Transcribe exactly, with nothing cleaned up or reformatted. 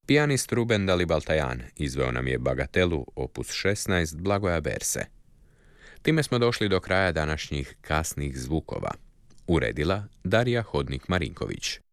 Pijanist Ruben Dalibaltajan izveo nam je bagatelu opus šesnaest Blagoja Berse. Time smo došli do kraja današnjih kasnih zvukova. Uredila Darija Hodnik-Marinković.